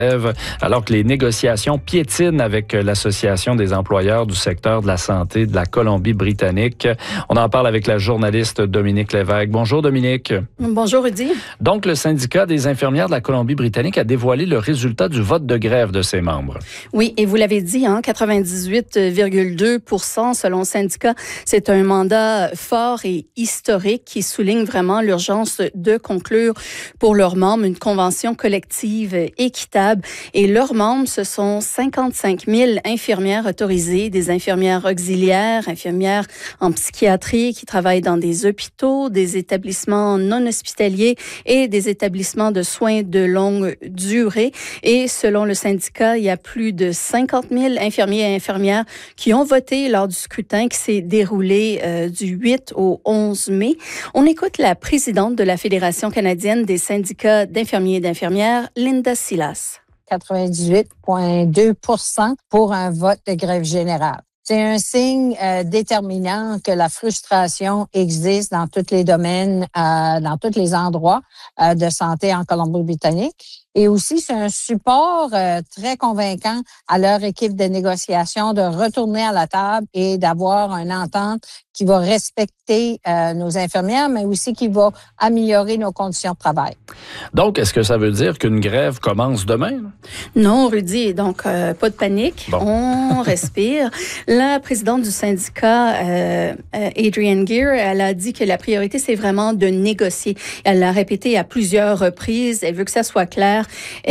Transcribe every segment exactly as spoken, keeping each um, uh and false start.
Alors que les négociations piétinent avec l'Association des employeurs du secteur de la santé de la Colombie-Britannique. On en parle avec la journaliste Dominique Lévesque. Bonjour Dominique. Bonjour Rudy. Donc le syndicat des infirmières de la Colombie-Britannique a dévoilé le résultat du vote de grève de ses membres. Oui, et vous l'avez dit, hein, quatre-vingt-dix-huit virgule deux pour cent selon le syndicat. C'est un mandat fort et historique qui souligne vraiment l'urgence de conclure pour leurs membres une convention collective équitable. Et leurs membres, ce sont cinquante-cinq mille infirmières autorisées, des infirmières auxiliaires, infirmières en psychiatrie qui travaillent dans des hôpitaux, des établissements non hospitaliers et des établissements de soins de longue durée. Et selon le syndicat, il y a plus de cinquante mille infirmiers et infirmières qui ont voté lors du scrutin qui s'est déroulé euh, du huit au onze mai. On écoute la présidente de la Fédération canadienne des syndicats d'infirmiers et d'infirmières, Linda Silas. quatre-vingt-dix-huit virgule deux pour cent pour un vote de grève générale. C'est un signe euh, déterminant que la frustration existe dans tous les domaines, euh, dans tous les endroits euh, de santé en Colombie-Britannique. Et aussi, c'est un support euh, très convaincant à leur équipe de négociation de retourner à la table et d'avoir une entente qui va respecter euh, nos infirmières, mais aussi qui va améliorer nos conditions de travail. Donc, est-ce que ça veut dire qu'une grève commence demain? Non, Rudy. Donc, euh, pas de panique. Bon. On respire. La présidente du syndicat, euh, Adrienne Gear, elle a dit que la priorité, c'est vraiment de négocier. Elle l'a répété à plusieurs reprises. Elle veut que ça soit clair.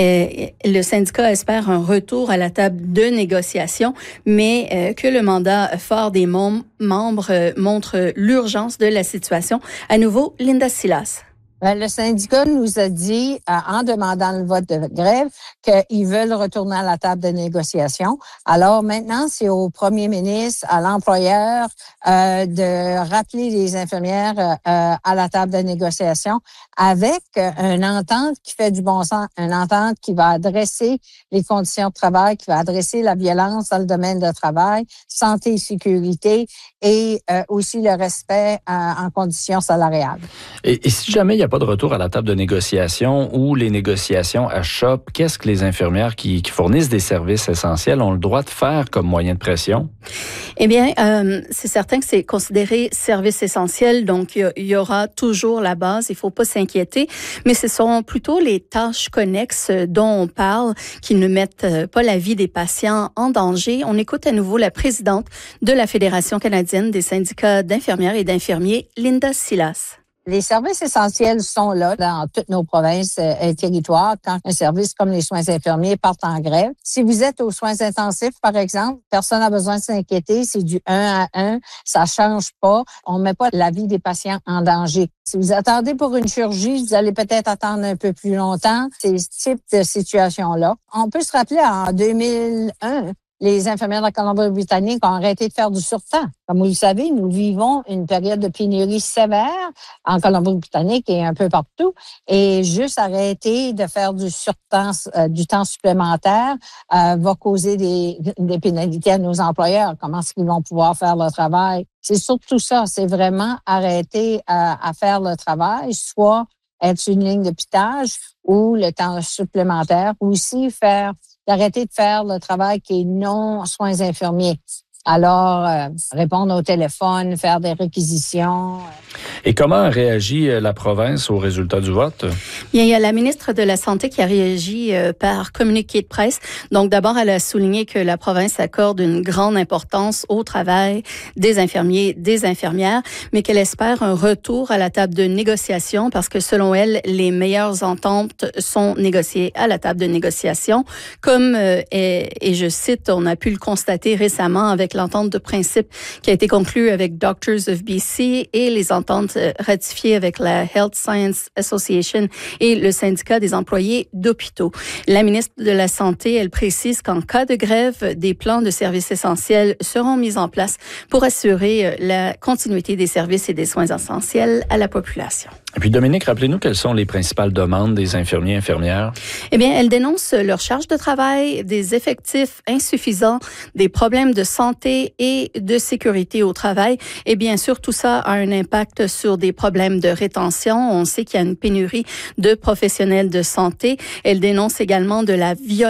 Et le syndicat espère un retour à la table de négociation, mais euh, que le mandat fort des mem- membres euh, montre l'urgence de la situation. À nouveau, Linda Silas. Le syndicat nous a dit, euh, en demandant le vote de grève, qu'ils veulent retourner à la table de négociation. Alors maintenant, c'est au premier ministre, à l'employeur, euh, de rappeler les infirmières euh, à la table de négociation avec euh, une entente qui fait du bon sens, une entente qui va adresser les conditions de travail, qui va adresser la violence dans le domaine de travail, santé et sécurité et euh, aussi le respect euh, en conditions salariales. Et, et si jamais il n'y a pas de retour à la table de négociation ou les négociations achoppent, qu'est-ce que les infirmières qui, qui fournissent des services essentiels ont le droit de faire comme moyen de pression? Eh bien, euh, c'est certain que c'est considéré service essentiel, donc il y, y aura toujours la base, il ne faut pas s'inquiéter, mais ce sont plutôt les tâches connexes dont on parle qui ne mettent pas la vie des patients en danger. On écoute à nouveau la présidente de la Fédération canadienne des syndicats d'infirmières et d'infirmiers, Linda Silas. Les services essentiels sont là dans toutes nos provinces et territoires quand un service comme les soins infirmiers part en grève. Si vous êtes aux soins intensifs, par exemple, personne n'a besoin de s'inquiéter. C'est du un à un. Ça change pas. On met pas la vie des patients en danger. Si vous attendez pour une chirurgie, vous allez peut-être attendre un peu plus longtemps. C'est ce type de situation-là. On peut se rappeler en deux mille un, les infirmières de la Colombie-Britannique ont arrêté de faire du surtemps. Comme vous le savez, nous vivons une période de pénurie sévère en Colombie-Britannique et un peu partout. Et juste arrêter de faire du surtemps, euh, du temps supplémentaire, euh, va causer des, des pénalités à nos employeurs. Comment est-ce qu'ils vont pouvoir faire leur travail? C'est surtout ça. C'est vraiment arrêter à, à faire le travail, soit être sur une ligne de pitage ou le temps supplémentaire, ou aussi faire d'arrêter de faire le travail qui est non soins infirmiers. Alors, euh, répondre au téléphone, faire des réquisitions. Et comment a réagi la province au résultat du vote? Bien, il y a la ministre de la Santé qui a réagi euh, par communiqué de presse. Donc, d'abord, elle a souligné que la province accorde une grande importance au travail des infirmiers, des infirmières, mais qu'elle espère un retour à la table de négociation parce que, selon elle, les meilleures ententes sont négociées à la table de négociation. Comme, euh, et, et je cite, on a pu le constater récemment avec l'entente de principe qui a été conclue avec Doctors of B C et les ententes ratifiées avec la Health Science Association et le syndicat des employés d'hôpitaux. La ministre de la Santé, elle précise qu'en cas de grève, des plans de services essentiels seront mis en place pour assurer la continuité des services et des soins essentiels à la population. Et puis Dominique, rappelez-nous quelles sont les principales demandes des infirmiers et infirmières? Eh bien, elles dénoncent leur charge de travail, des effectifs insuffisants, des problèmes de santé santé et de sécurité au travail. Et bien sûr, tout ça a un impact sur des problèmes de rétention. On sait qu'il y a une pénurie de professionnels de santé. Elle dénonce également de la violence